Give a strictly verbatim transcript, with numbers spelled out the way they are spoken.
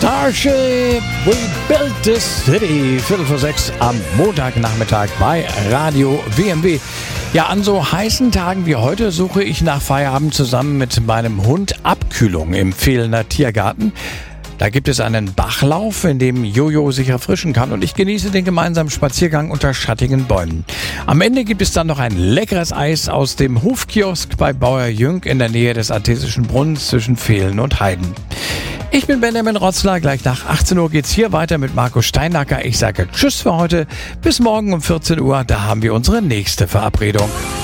Starship, we built this city. Viertel vor sechs am Montagnachmittag bei Radio W M W. Ja, an so heißen Tagen wie heute suche ich nach Feierabend zusammen mit meinem Hund Abkühlung im Vehlener Tiergarten. Da gibt es einen Bachlauf, in dem Jojo sich erfrischen kann, und ich genieße den gemeinsamen Spaziergang unter schattigen Bäumen. Am Ende gibt es dann noch ein leckeres Eis aus dem Hofkiosk bei Bauer Jünk in der Nähe des Artesischen Brunnens zwischen Vehlen und Heiden. Ich bin Benjamin Rotzler. Gleich nach achtzehn Uhr geht's hier weiter mit Markus Steinacker. Ich sage Tschüss für heute. Bis morgen um vierzehn Uhr. Da haben wir unsere nächste Verabredung.